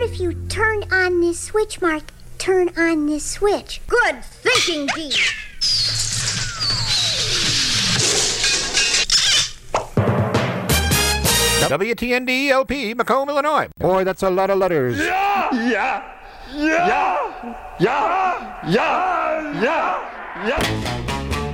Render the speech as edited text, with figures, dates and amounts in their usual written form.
if you turn on this switch, Mark? Turn on this switch. Good thinking, Dee. WTND LP, Macomb, Illinois. Boy, that's a lot of letters. Yeah.